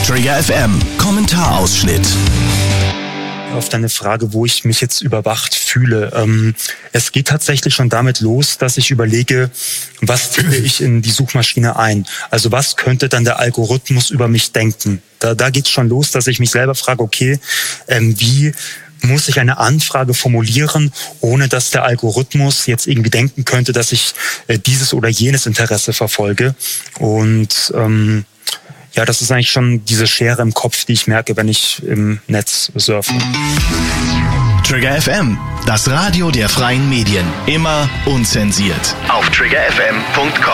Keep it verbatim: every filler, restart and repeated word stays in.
Trigger F M Kommentarausschnitt. Auf deine Frage, wo ich mich jetzt überwacht fühle. Ähm, es geht tatsächlich schon damit los, dass ich überlege, was tippe ich in die Suchmaschine ein? Also was könnte dann der Algorithmus über mich denken? Da, da geht es schon los, dass ich mich selber frage, okay, ähm, wie muss ich eine Anfrage formulieren, ohne dass der Algorithmus jetzt irgendwie denken könnte, dass ich äh, dieses oder jenes Interesse verfolge. Und ähm, ja, das ist eigentlich schon diese Schere im Kopf, die ich merke, wenn ich im Netz surfe. Trigger F M, das Radio der freien Medien. Immer unzensiert. Auf trigger f m punkt com